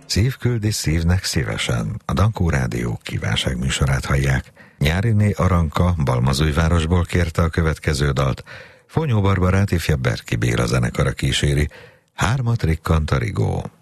Szív küldi szívnek szívesen. A Dankó Rádió kívánságműsorát hallják. Nyáriné Aranka Balmazújvárosból kérte a következő dalt. Fonyó Barbarát ifjabb Berki Béla zenekara kíséri. Hármat rikkant a rigó.